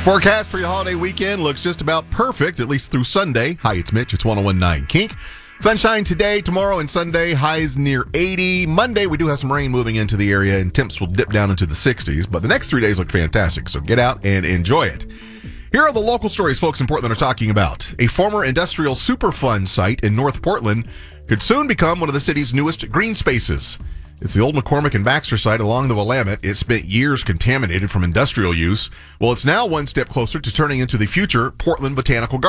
Forecast for your holiday weekend looks just about perfect, at least through Sunday. Hi, it's Mitch. It's 101.9 Kink. Sunshine today, tomorrow, and Sunday. Highs near 80. Monday, we do have some rain moving into the area, and temps will dip down into the 60s. But the next 3 days look fantastic, so get out and enjoy it. Here are the local stories folks in Portland are talking about. A former industrial Superfund site in North Portland could soon become one of the city's newest green spaces. It's the old McCormick and Baxter site along the Willamette. It spent years contaminated from industrial use. Well, it's now one step closer to turning into the future Portland Botanical Garden.